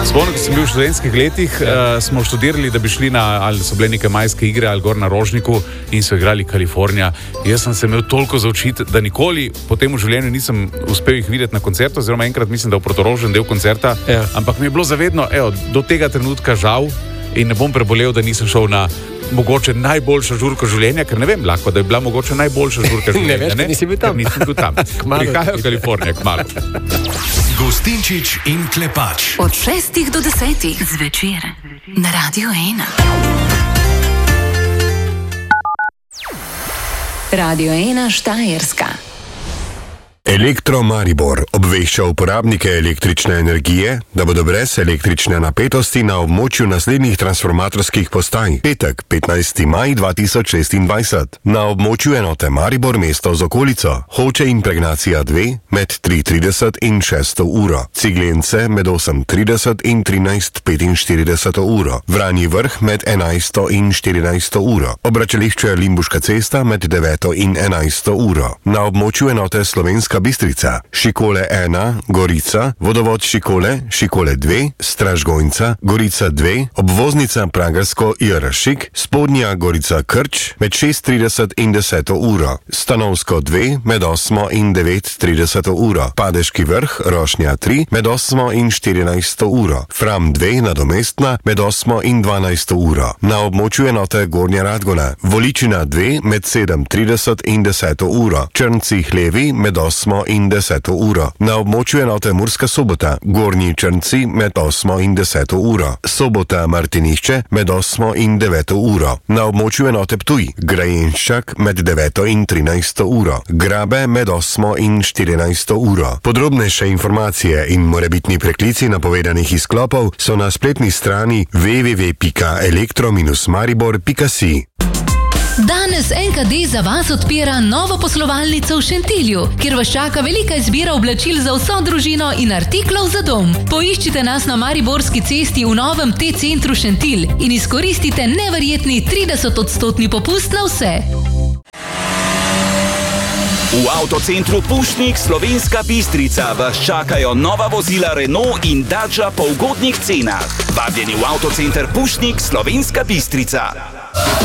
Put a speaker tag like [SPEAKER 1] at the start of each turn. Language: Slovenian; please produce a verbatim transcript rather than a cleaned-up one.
[SPEAKER 1] Spomnim, ko sem bil v študentskih letih, uh, smo študirali, da bi šli na, ali so bile neke majske igre, ali gor na Rožniku in so igrali Kalifornija. Jaz sem se imel toliko za učiti, da nikoli po tem v življenju nisem uspel jih videti na koncertu, oziroma enkrat mislim, da v Portorožnem del koncerta, ja. Ampak mi je bilo zavedno, evo, do tega trenutka žal in ne bom prebolel, da nisem šel na mogoče najboljša žurka življenja, ker ne vem, lahko, da je bila mogoče najboljša žurka življenja.
[SPEAKER 2] Ne veš, ne? Nisi bil tam.
[SPEAKER 1] Nisem bil tam. Prihajajo v Kalifornijo, kmalu.
[SPEAKER 3] Gostinčič in Klepač.
[SPEAKER 4] Od šestih do desetih zvečer na Radio ena. Radio ena Štajerska.
[SPEAKER 5] Elektro Maribor obvešča uporabnike električne energije, da bodo brez električne napetosti na območju naslednjih transformatorskih postaj. Petek, petnajsti maj dva tisoč šestindvajset. Na območju enote Maribor mesto z okolico. Hoče impregnacija dve med tri trideset in šesto uro. Ciglence med osem trideset in trinajst petinštirideset uro. Vranji vrh med enajsto in štirinajsto uro. Obračališče Limbuška cesta med deveto in enajsto uro. Na območju enote Slovenska Bistrica, Šikole ena, Gorica, vodovod Šikole, Šikole dve, Stražgojnica, Gorica dve, obvoznica Pragersko-Jarašik, Spodnja Gorica Krč med šest trideset in deseto uro, Stanovsko dve med osmo in devet trideset uro, Padeški vrh Rošnja tri med osmo in štirinajsto uro, Fram dve nadomestna med osmo in dvanajsto uro, na območju enote Gornja Radgona, Voličina dve med sedem trideset in deseto uro, Črnci hlevi med osmo in deseto uro. Na območju enote Murska Sobota, Gornji Črnci med osmo in deseto uro. Sobota Martinišče med osmo in deveto uro. Na območju enote Ptuj, Grajenščak med deveto in trinajsto uro. Grabe med osmo in štirinajsto uro. Podrobnejše informacije in morebitni preklici napovedanih izklopov so na spletni strani w w w pika elektro dash maribor pika si.
[SPEAKER 6] Danes en ka de za vas odpira novo poslovalnico v Šentilju, kjer vas čaka velika izbira oblačil za vso družino in artiklov za dom. Poiščite nas na Mariborski cesti v novem T-centru Šentilj in izkoristite neverjetni trideset odstotni popust na vse.
[SPEAKER 7] V avtocentru Pušnik Slovenska Bistrica vas čakajo nova vozila Renault in Dacia po ugodnih cenah. Vabljeni v avtocenter Pušnik Slovenska Bistrica.